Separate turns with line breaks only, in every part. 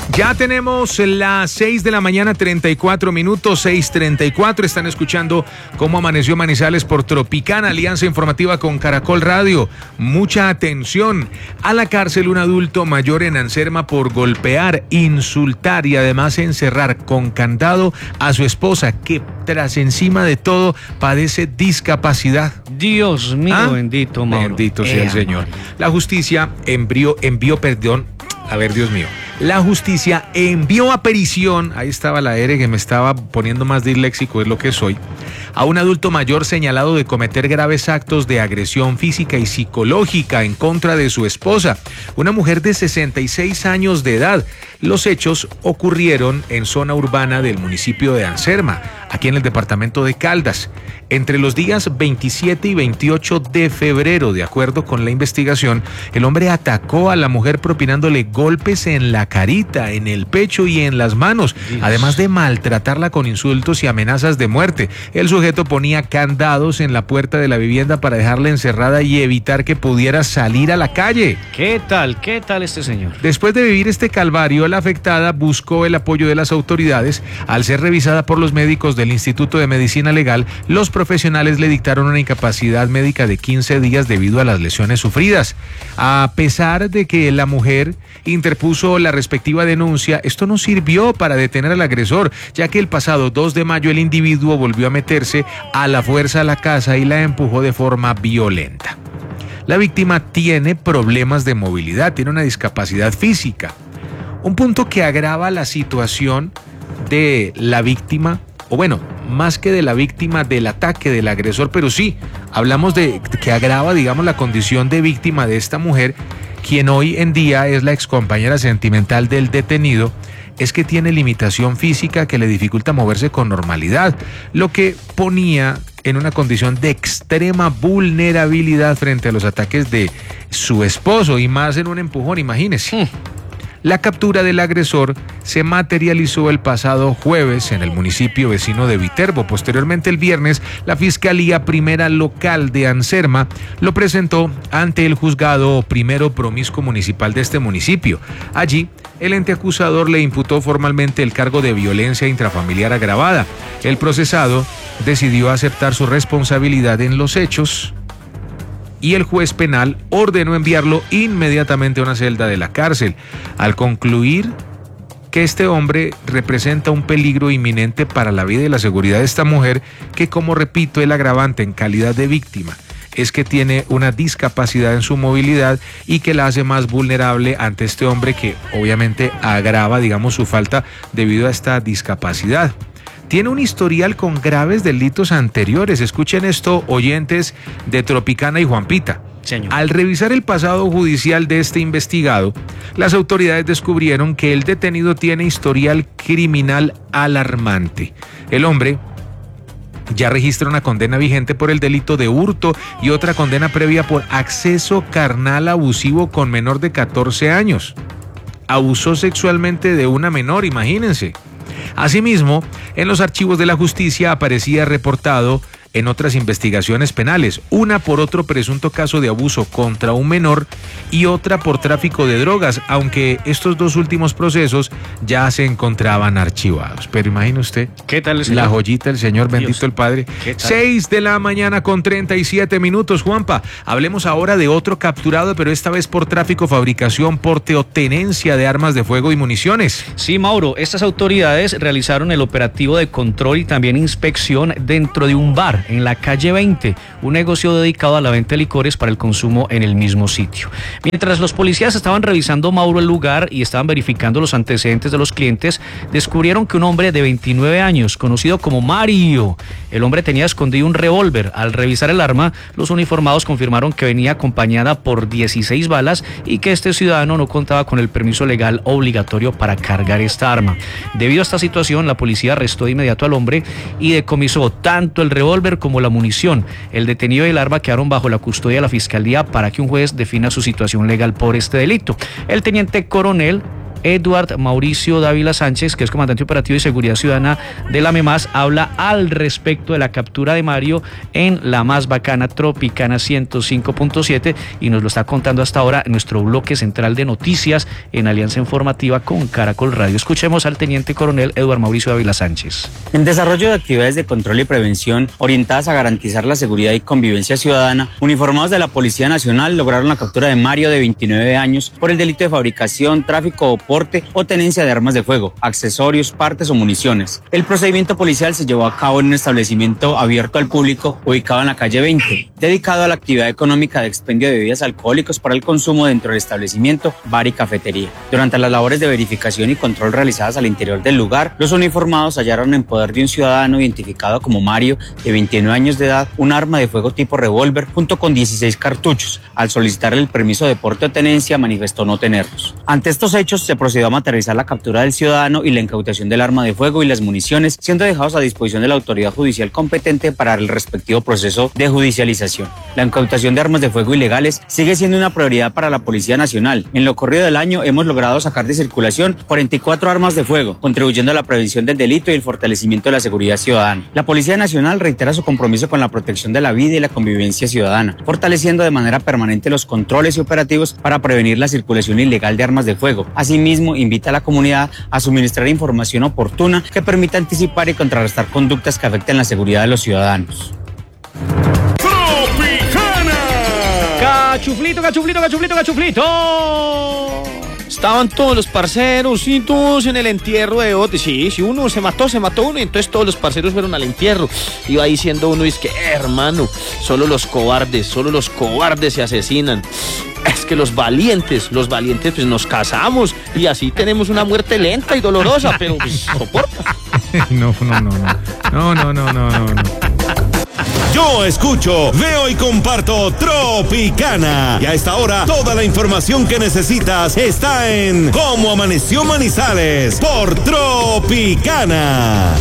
Ya tenemos las 6 de la mañana, 34 minutos, 6:34. Están escuchando Cómo Amaneció Manizales por Tropicana, alianza informativa con Caracol Radio. Mucha atención. A la cárcel un adulto mayor en Anserma por golpear, insultar y además encerrar con candado a su esposa, que tras encima de todo padece discapacidad.
Dios mío, bendito, Mauro.
Bendito sea el Señor. La justicia La justicia envió a prisión, ahí estaba la R que me estaba poniendo más disléxico, es lo que soy, a un adulto mayor señalado de cometer graves actos de agresión física y psicológica en contra de su esposa, una mujer de 66 años de edad. Los hechos ocurrieron en zona urbana del municipio de Anserma, aquí en el departamento de Caldas, entre los días 27 y 28 de febrero. De acuerdo con la investigación, el hombre atacó a la mujer propinándole golpes en la carita, en el pecho y en las manos, además de maltratarla con insultos y amenazas de muerte. El sujeto ponía candados en la puerta de la vivienda para dejarla encerrada y evitar que pudiera salir a la calle.
¿Qué tal este señor?
Después de vivir este calvario, la afectada buscó el apoyo de las autoridades. Al ser revisada por los médicos del Instituto de Medicina Legal, los profesionales le dictaron una incapacidad médica de 15 días debido a las lesiones sufridas. A pesar de que la mujer interpuso la respectiva denuncia, esto no sirvió para detener al agresor, ya que el pasado 2 de mayo el individuo volvió a meterse a la fuerza a la casa y la empujó de forma violenta. La víctima tiene problemas de movilidad, tiene una discapacidad física. Un punto que agrava la situación de la víctima, o bueno, más que de la víctima, del ataque del agresor, pero sí, hablamos de que agrava, digamos, la condición de víctima de esta mujer, quien hoy en día es la excompañera sentimental del detenido, es que tiene limitación física que le dificulta moverse con normalidad, lo que ponía en una condición de extrema vulnerabilidad frente a los ataques de su esposo, y más en un empujón, imagínese. La captura del agresor se materializó el pasado jueves en el municipio vecino de Viterbo. Posteriormente, el viernes, la Fiscalía Primera Local de Anserma lo presentó ante el Juzgado Primero Promiscuo Municipal de este municipio. Allí, el ente acusador le imputó formalmente el cargo de violencia intrafamiliar agravada. El procesado decidió aceptar su responsabilidad en los hechos y el juez penal ordenó enviarlo inmediatamente a una celda de la cárcel, al concluir que este hombre representa un peligro inminente para la vida y la seguridad de esta mujer, que, como repito, el agravante en calidad de víctima es que tiene una discapacidad en su movilidad y que la hace más vulnerable ante este hombre, que obviamente agrava, digamos, su falta debido a esta discapacidad. Tiene un historial con graves delitos anteriores. Escuchen esto, oyentes de Tropicana y Juanpita.
Señor.
Al revisar el pasado judicial de este investigado, las autoridades descubrieron que el detenido tiene historial criminal alarmante. El hombre ya registra una condena vigente por el delito de hurto y otra condena previa por acceso carnal abusivo con menor de 14 años. Abusó sexualmente de una menor, imagínense. Asimismo, en los archivos de la justicia aparecía reportado en otras investigaciones penales, una por otro presunto caso de abuso contra un menor y otra por tráfico de drogas, aunque estos dos últimos procesos ya se encontraban archivados. Pero imagine usted,
¿qué tal el señor?
La joyita del Señor, bendito Dios. El Padre. 6 de la mañana con 37 minutos, Juanpa. Hablemos ahora de otro capturado, pero esta vez por tráfico, fabricación, porte o tenencia de armas de fuego y municiones.
Sí, Mauro, estas autoridades realizaron el operativo de control y también inspección dentro de un bar en la calle 20, un negocio dedicado a la venta de licores para el consumo en el mismo sitio. Mientras los policías estaban revisando, Mauro, el lugar y estaban verificando los antecedentes de los clientes, descubrieron que un hombre de 29 años, conocido como Mario, el hombre tenía escondido un revólver. Al revisar el arma, los uniformados confirmaron que venía acompañada por 16 balas y que este ciudadano no contaba con el permiso legal obligatorio para cargar esta arma. Debido a esta situación, la policía arrestó de inmediato al hombre y decomisó tanto el revólver como la munición. El detenido y el arma quedaron bajo la custodia de la Fiscalía para que un juez defina su situación legal por este delito. El teniente coronel Edward Mauricio Dávila Sánchez, que es comandante operativo de seguridad ciudadana de la MEMAS, habla al respecto de la captura de Mario en la más bacana Tropicana 105.7 y nos lo está contando hasta ahora en nuestro bloque central de noticias en Alianza Informativa con Caracol Radio. Escuchemos al teniente coronel Edward Mauricio Dávila Sánchez.
En desarrollo de actividades de control y prevención orientadas a garantizar la seguridad y convivencia ciudadana, uniformados de la Policía Nacional lograron la captura de Mario, de 29 años, por el delito de fabricación, tráfico o porte o tenencia de armas de fuego, accesorios, partes o municiones. El procedimiento policial se llevó a cabo en un establecimiento abierto al público ubicado en la calle 20, dedicado a la actividad económica de expendio de bebidas alcohólicas para el consumo dentro del establecimiento, bar y cafetería. Durante las labores de verificación y control realizadas al interior del lugar, los uniformados hallaron en poder de un ciudadano identificado como Mario, de 29 años de edad, un arma de fuego tipo revólver junto con 16 cartuchos. Al solicitarle el permiso de porte o tenencia, manifestó no tenerlos. Ante estos hechos, se procedió a materializar la captura del ciudadano y la incautación del arma de fuego y las municiones, siendo dejados a disposición de la autoridad judicial competente para el respectivo proceso de judicialización. La incautación de armas de fuego ilegales sigue siendo una prioridad para la Policía Nacional. En lo corrido del año hemos logrado sacar de circulación 44 armas de fuego, contribuyendo a la prevención del delito y el fortalecimiento de la seguridad ciudadana. La Policía Nacional reitera su compromiso con la protección de la vida y la convivencia ciudadana, fortaleciendo de manera permanente los controles y operativos para prevenir la circulación ilegal de armas de fuego. Asimismo, invita a la comunidad a suministrar información oportuna que permita anticipar y contrarrestar conductas que afecten la seguridad de los ciudadanos.
¡Tropicana!
¡Cachuflito, cachuflito, cachuflito, cachuflito!
Estaban todos los parceros y todos en el entierro de Ote. Sí, uno se mató uno y entonces todos los parceros fueron al entierro. Iba diciendo uno, es que hermano, solo los cobardes se asesinan. Es que los valientes pues nos casamos y así tenemos una muerte lenta y dolorosa, pero pues, soporta.
No.
Yo escucho, veo y comparto Tropicana. Y a esta hora, toda la información que necesitas está en Cómo Amaneció Manizales por Tropicana.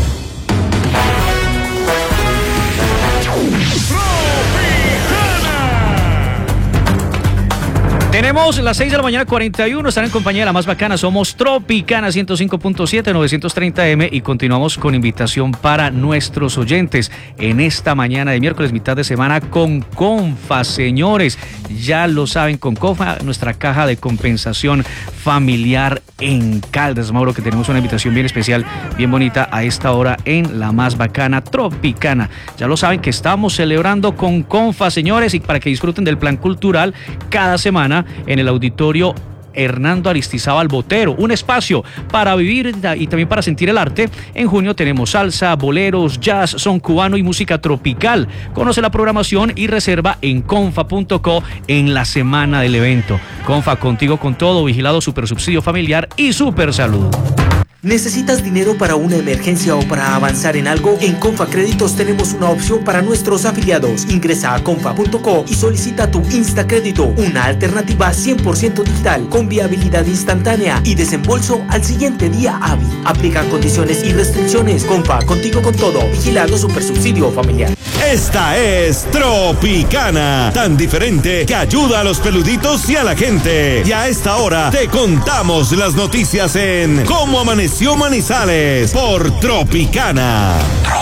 Tenemos las 6 de la mañana 41, están en compañía de la más bacana, somos Tropicana 105.7, 930M y continuamos con invitación para nuestros oyentes en esta mañana de miércoles, mitad de semana con Confa, señores, ya lo saben, con Confa, nuestra caja de compensación familiar en Caldas, Mauro, que tenemos una invitación bien especial, bien bonita a esta hora en la más bacana Tropicana, ya lo saben que estamos celebrando con Confa, señores, y para que disfruten del plan cultural cada semana en el auditorio Hernando Aristizábal Botero, un espacio para vivir y también para sentir el arte. En junio tenemos salsa, boleros, jazz, son cubano y música tropical. Conoce la programación y reserva en confa.co en la semana del evento. Confa, contigo con todo, vigilado, super subsidio familiar y super salud.
¿Necesitas dinero para una emergencia o para avanzar en algo? En Confa Créditos tenemos una opción para nuestros afiliados. Ingresa a confa.co y solicita tu Instacrédito, una alternativa 100% digital con viabilidad instantánea y desembolso al siguiente día hábil. Aplican condiciones y restricciones. Confa, contigo con todo. Vigilado Supersubsidio Familiar.
Esta es Tropicana, tan diferente que ayuda a los peluditos y a la gente. Y a esta hora te contamos las noticias en Cómo Amaneció Manizales por Tropicana.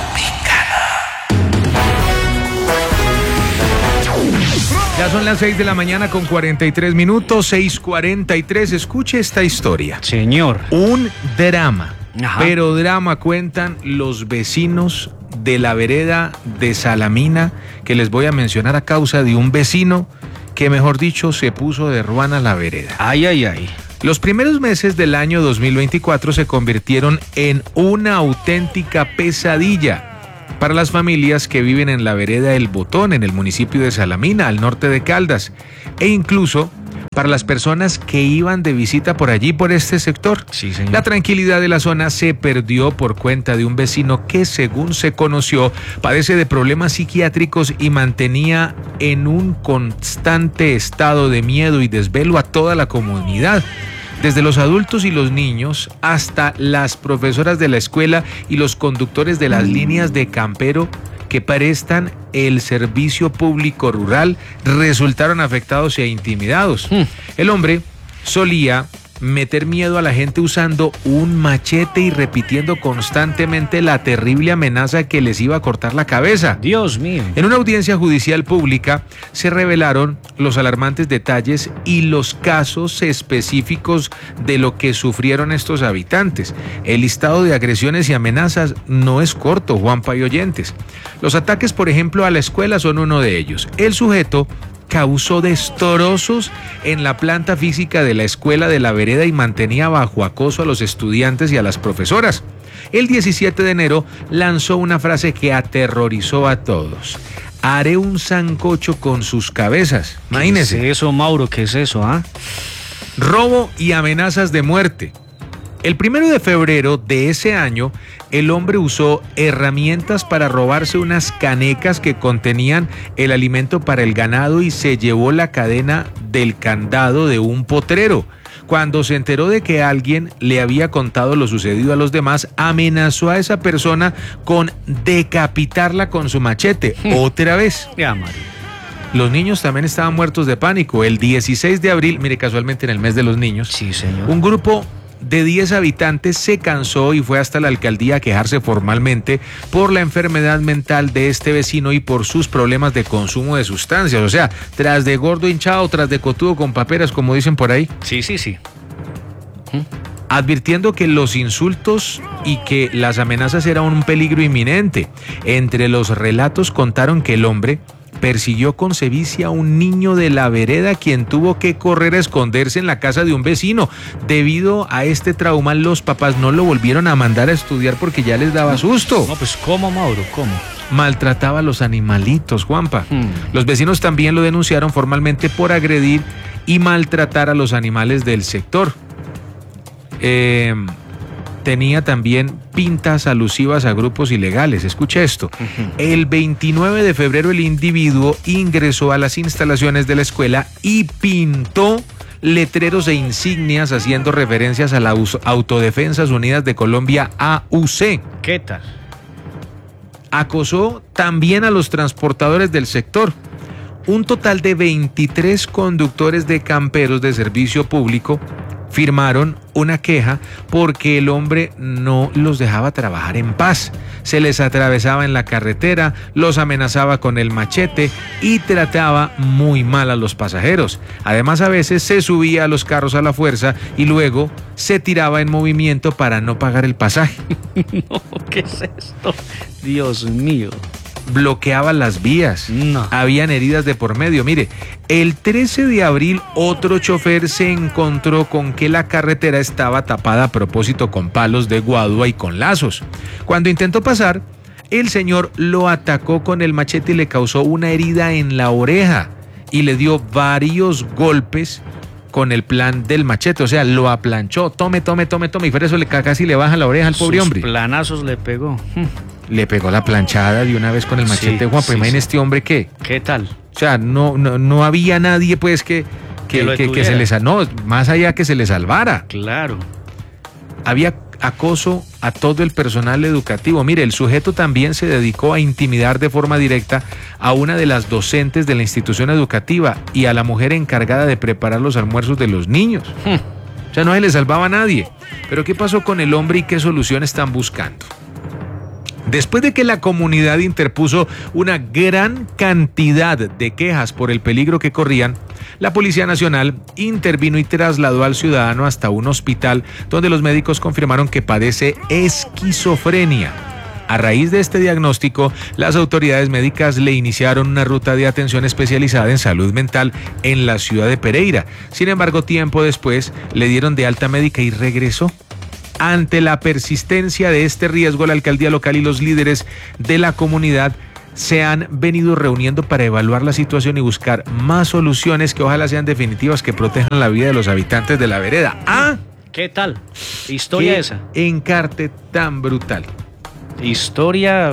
Ya son las 6 de la mañana con 43 minutos, 6:43. Escuche esta historia.
Señor.
Un drama.
Ajá.
Pero drama cuentan los vecinos de la vereda de Salamina, que les voy a mencionar a causa de un vecino que, mejor dicho, se puso de ruana la vereda.
Ay.
Los primeros meses del año 2024 se convirtieron en una auténtica pesadilla para las familias que viven en la vereda El Botón, en el municipio de Salamina, al norte de Caldas, e incluso para las personas que iban de visita por allí, por este sector.
Sí, señor.
La tranquilidad de la zona se perdió por cuenta de un vecino que, según se conoció, padece de problemas psiquiátricos y mantenía en un constante estado de miedo y desvelo a toda la comunidad. Desde los adultos y los niños hasta las profesoras de la escuela y los conductores de las líneas de campero que prestan el servicio público rural resultaron afectados e intimidados. El hombre solía meter miedo a la gente usando un machete y repitiendo constantemente la terrible amenaza que les iba a cortar la cabeza.
Dios mío.
En una audiencia judicial pública se revelaron los alarmantes detalles y los casos específicos de lo que sufrieron estos habitantes. El listado de agresiones y amenazas no es corto, Juanpa y oyentes. Los ataques, por ejemplo, a la escuela son uno de ellos. El sujeto causó destrozos en la planta física de la escuela de La Vereda y mantenía bajo acoso a los estudiantes y a las profesoras. El 17 de enero lanzó una frase que aterrorizó a todos. Haré un sancocho con sus cabezas. Imagínese.
¿Qué es eso, Mauro? ¿Qué es eso, ah?
Robo y amenazas de muerte. El 1 de febrero de ese año, el hombre usó herramientas para robarse unas canecas que contenían el alimento para el ganado y se llevó la cadena del candado de un potrero. Cuando se enteró de que alguien le había contado lo sucedido a los demás, amenazó a esa persona con decapitarla con su machete. Otra vez.
Ya, María.
Los niños también estaban muertos de pánico. El 16 de abril, mire, casualmente en el mes de los niños,
Sí, señor.
un grupo de 10 habitantes se cansó y fue hasta la alcaldía a quejarse formalmente por la enfermedad mental de este vecino y por sus problemas de consumo de sustancias. O sea, tras de gordo hinchado, tras de cotudo con paperas, como dicen por ahí.
Sí.
Advirtiendo que los insultos y que las amenazas eran un peligro inminente. Entre los relatos contaron que el hombre persiguió con sevicia a un niño de La Vereda, quien tuvo que correr a esconderse en la casa de un vecino. Debido a este trauma, los papás no lo volvieron a mandar a estudiar porque ya les daba susto.
No, pues ¿cómo, Mauro? ¿Cómo?
Maltrataba a los animalitos, Juanpa. Los vecinos también lo denunciaron formalmente por agredir y maltratar a los animales del sector. Tenía también pintas alusivas a grupos ilegales. Escuche esto. El 29 de febrero el individuo ingresó a las instalaciones de la escuela y pintó letreros e insignias haciendo referencias a las Autodefensas Unidas de Colombia, AUC.
¿Qué tal?
Acosó también a los transportadores del sector. Un total de 23 conductores de camperos de servicio público firmaron una queja porque el hombre no los dejaba trabajar en paz. Se les atravesaba en la carretera, los amenazaba con el machete y trataba muy mal a los pasajeros. Además, a veces se subía a los carros a la fuerza y luego se tiraba en movimiento para no pagar el pasaje.
No, ¿qué es esto? Dios mío.
Bloqueaba las vías.
No.
Habían heridas de por medio. Mire, el 13 de abril otro chofer se encontró con que la carretera estaba tapada a propósito con palos de guadua y con lazos. Cuando intentó pasar, el señor lo atacó con el machete y le causó una herida en la oreja y le dio varios golpes con el plan del machete. O sea, lo aplanchó. Tome. Y por eso casi le baja la oreja al pobre hombre.
Planazos le pegó.
Le pegó la planchada de una vez con el machete, Juan. Pues imagínese este hombre que...
¿Qué tal?
O sea, no había nadie pues que se le... No, más allá que se le salvara.
Claro.
Había acoso a todo el personal educativo. Mire, el sujeto también se dedicó a intimidar de forma directa a una de las docentes de la institución educativa y a la mujer encargada de preparar los almuerzos de los niños. O sea, no se le salvaba a nadie. Pero ¿qué pasó con el hombre y qué solución están buscando? Después de que la comunidad interpuso una gran cantidad de quejas por el peligro que corrían, la Policía Nacional intervino y trasladó al ciudadano hasta un hospital donde los médicos confirmaron que padece esquizofrenia. A raíz de este diagnóstico, las autoridades médicas le iniciaron una ruta de atención especializada en salud mental en la ciudad de Pereira. Sin embargo, tiempo después le dieron de alta médica y regresó. Ante la persistencia de este riesgo, la alcaldía local y los líderes de la comunidad se han venido reuniendo para evaluar la situación y buscar más soluciones que ojalá sean definitivas, que protejan la vida de los habitantes de La Vereda. ¡Ah!
¿Qué tal? Historia
¿Qué
esa?
encarte tan brutal?
Historia,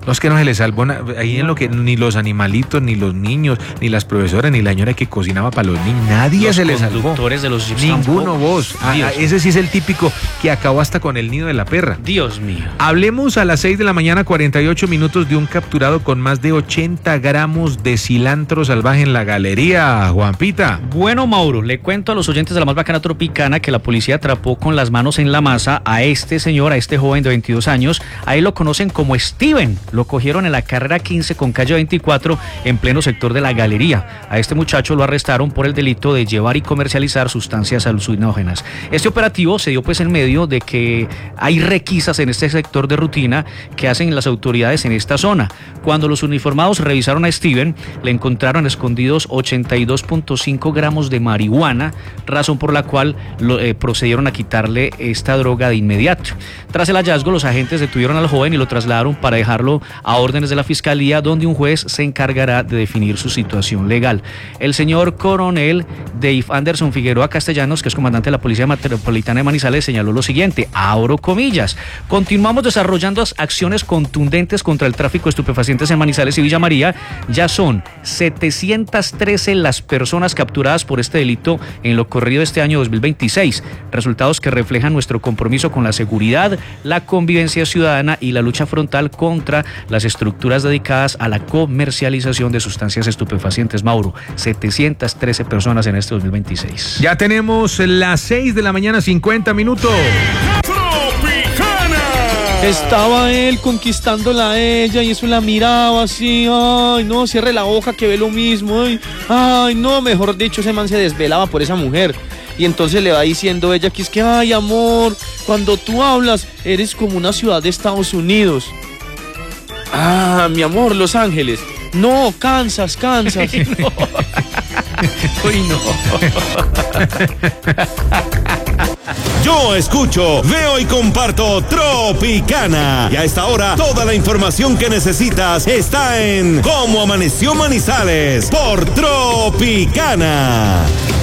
No, es que no se le salvó ahí en lo que ni los animalitos, ni los niños, ni las profesoras, ni la señora que cocinaba para los niños, nadie se le salvó.
Los conductores de los jeeps
ninguno,
tampoco.
vos. Ese sí es el típico que acabó hasta con el nido de la perra.
Dios mío.
Hablemos a las 6 de la mañana, 48 minutos, de un capturado con más de 80 gramos de cilantro salvaje en la galería. Juanpita.
Bueno, Mauro, le cuento a los oyentes de la más bacana tropicana que la policía atrapó con las manos en la masa a este señor, a este joven de 22 años. Ahí lo conocen como Steven. Lo cogieron en la carrera 15 con calle 24 en pleno sector de la galería. A este muchacho lo arrestaron por el delito de llevar y comercializar sustancias alucinógenas. Este operativo se dio pues en medio de que hay requisas en este sector de rutina que hacen las autoridades en esta zona. Cuando los uniformados revisaron a Steven, le encontraron escondidos 82.5 gramos de marihuana, razón por la cual procedieron a quitarle esta droga de inmediato. Tras el hallazgo, los agentes detuvieron al joven y lo trasladaron para dejarlo a órdenes de la fiscalía, donde un juez se encargará de definir su situación legal. El señor coronel Dave Anderson Figueroa Castellanos, que es comandante de la Policía Metropolitana de Manizales, señaló lo siguiente, abro comillas: continuamos desarrollando acciones contundentes contra el tráfico de estupefacientes en Manizales y Villa María. Ya son 713 las personas capturadas por este delito en lo corrido de este año 2026, resultados que reflejan nuestro compromiso con la seguridad, la convivencia ciudadana y la lucha frontal contra las estructuras dedicadas a la comercialización de sustancias estupefacientes. Mauro, 713 personas en este 2026.
Ya tenemos las 6 de la mañana, 50 minutos.
Estaba él conquistándola a ella y eso la miraba así, ay no, cierre la hoja que ve lo mismo, ay no, mejor dicho, ese man se desvelaba por esa mujer. Y entonces le va diciendo ella que es que, ay amor, cuando tú hablas eres como una ciudad de Estados Unidos. Ah, mi amor, Los Ángeles. No, Kansas.
No. Uy, no.
Yo escucho, veo y comparto Tropicana. Y a esta hora, toda la información que necesitas está en Cómo Amaneció Manizales por Tropicana.